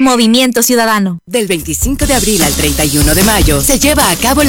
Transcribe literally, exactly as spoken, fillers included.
Movimiento Ciudadano. Del veinticinco de abril al treinta y uno de mayo se lleva a cabo la